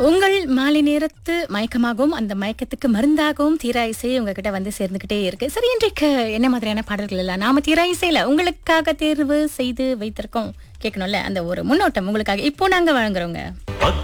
உங்கள் மாலை நேரத்து மயக்கமாகவும் அந்த மயக்கத்துக்கு மருந்தாகவும் தீரா இசை உங்ககிட்ட வந்து சேர்ந்துகிட்டே இருக்கு. சரி, இன்றைக்கு என்ன மாதிரியான பாடல்கள் எல்லாம் நாம தீரா இசையில உங்களுக்காக தேர்வு செய்து வைத்திருக்கோம் கேட்கணும்ல, அந்த ஒரு முன்னோட்டம் உங்களுக்காக இப்போ நாங்க வழங்குறோங்க.